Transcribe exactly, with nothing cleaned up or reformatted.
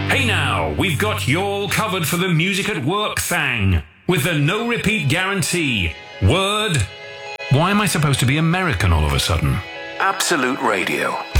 Hey now, we've got you all covered for the music at work thing, with the no repeat guarantee. Word? Why am I supposed to be American all of a sudden? Absolute Radio.